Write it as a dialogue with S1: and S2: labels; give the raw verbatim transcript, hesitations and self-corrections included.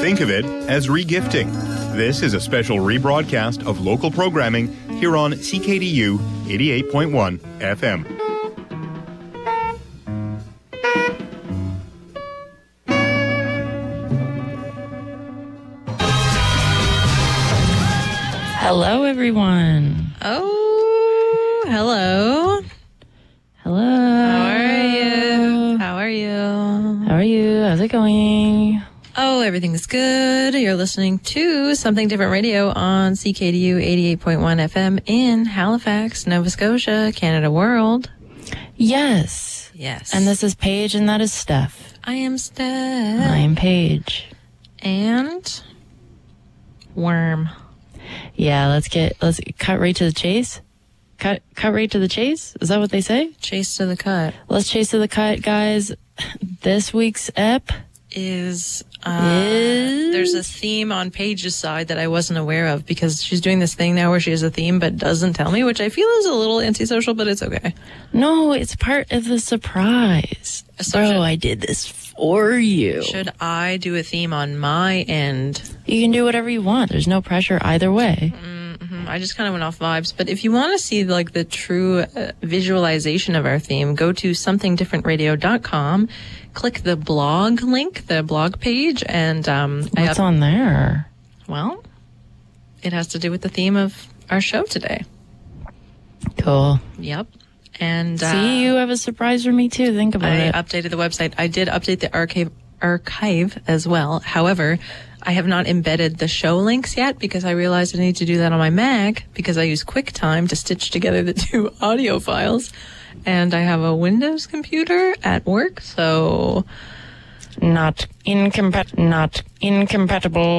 S1: Think of it as regifting. This is a special rebroadcast of local programming here on C K D U eighty-eight point one F M.
S2: Hello, everyone.
S3: Oh, hello.
S2: Hello.
S3: How are you? How are you?
S2: How are you? How's it going?
S3: Oh, everything's good. You're listening to Something Different Radio on C K D U eighty-eight point one F M in Halifax, Nova Scotia, Canada World.
S2: Yes.
S3: Yes.
S2: And this is Paige, and that is Steph.
S3: I am Steph.
S2: I am Paige.
S3: And Worm.
S2: Yeah, let's get, let's cut right to the chase. Cut, cut right to the chase? Is that what they say?
S3: Chase to the cut.
S2: Let's chase to the cut, guys. This week's ep
S3: is, uh,
S2: is...
S3: there's a theme on Paige's side that I wasn't aware of because she's doing this thing now where she has a theme but doesn't tell me, which I feel is a little antisocial, but it's okay.
S2: No, it's part of the surprise.
S3: So
S2: Bro,
S3: should,
S2: I did this for you.
S3: Should I do a theme on my end?
S2: You can do whatever you want. There's no pressure either way.
S3: Mm-hmm. I just kind of went off vibes. But if you want to see like the true uh, visualization of our theme, go to something different radio dot com, click the blog link, the blog page, and um,
S2: what's
S3: I up-
S2: on there?
S3: Well, it has to do with the theme of our show today.
S2: Cool.
S3: Yep. And uh,
S2: see, you have a surprise for me too. Think about
S3: I
S2: it.
S3: updated the website. I did update the archive archive as well. However, I have not embedded the show links yet because I realized I need to do that on my Mac because I use QuickTime to stitch together the two audio files. And I have a Windows computer at work, so
S2: not incompat not incompatible.